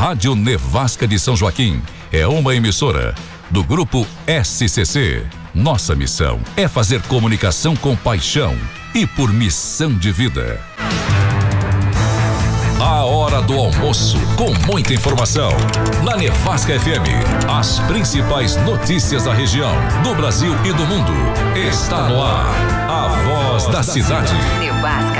Rádio Nevasca de São Joaquim é uma emissora do Grupo SCC. Nossa missão é fazer comunicação com paixão e por missão de vida. A hora do almoço, com muita informação. Na Nevasca FM, as principais notícias da região, do Brasil e do mundo. Está no ar, a voz da cidade. Nevasca